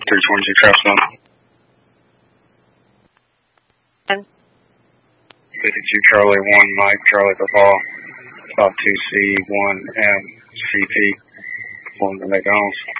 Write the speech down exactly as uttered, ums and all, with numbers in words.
three twenty-two Traps one. fifty-two Charlie one, Mike, Charlie Papa, five two C one M C P, pulling the McDonald's.